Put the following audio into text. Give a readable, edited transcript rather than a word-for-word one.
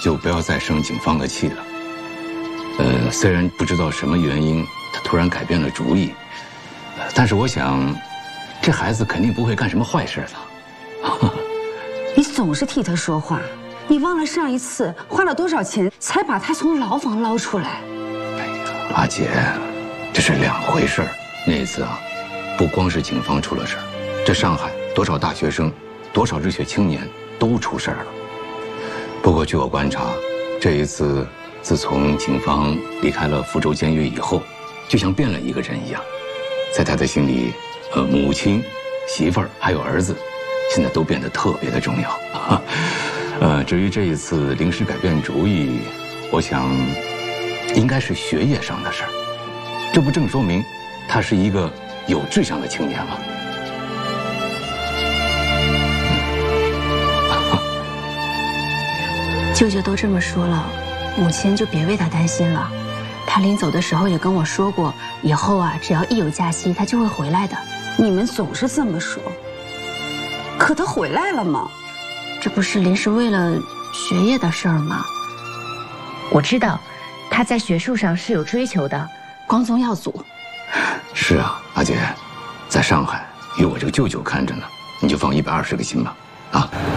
就不要再生警方的气了。虽然不知道什么原因，他突然改变了主意，但是我想，这孩子肯定不会干什么坏事的。 你总是替他说话，你忘了上一次花了多少钱才把他从牢房捞出来？ 哎呀，阿姐，这是两回事儿。那一次啊，不光是警方出了事儿，这上海多少大学生，多少热血青年都出事儿了。不过据我观察，这一次自从警方离开了福州监狱以后，就像变了一个人一样，在他的心里，母亲、媳妇儿还有儿子，现在都变得特别的重要。至于这一次临时改变主意，我想应该是学业上的事儿。这不正说明他是一个有志向的青年吗？ 舅舅都这么说了，母亲就别为他担心了。他临走的时候也跟我说过，以后啊，只要一有假期，他就会回来的。 你们总是这么说，可他回来了吗？ 这不是临时为了学业的事儿吗？ 我知道，他在学术上是有追求的， 光宗耀祖。 是啊，阿姐，在上海有我这个舅舅看着呢，你就放120个心吧，啊。